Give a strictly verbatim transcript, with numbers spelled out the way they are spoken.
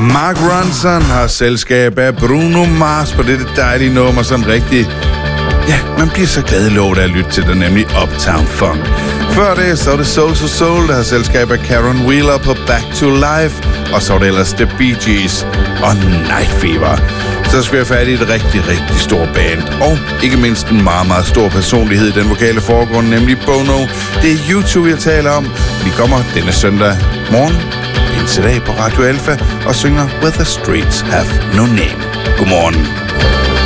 Mark Ronson har selskab af Bruno Mars på dette dejlige nummer, sådan rigtig... Ja, man bliver så glad i låget af at lytte til det, nemlig Uptown Funk. Før det, så var det Soul to Soul, der har selskab af Karen Wheeler på Back to Life, og så var det ellers The Bee Gees og Night Fever. Så skal jeg fat i et rigtig, rigtig stort band, og ikke mindst en meget, meget stor personlighed i den vokale forgrund, nemlig Bono. Det er U to, jeg taler om. De kommer denne søndag morgen indtil dag på Radio Alpha og synger Where the Streets Have No Name. Godmorgen.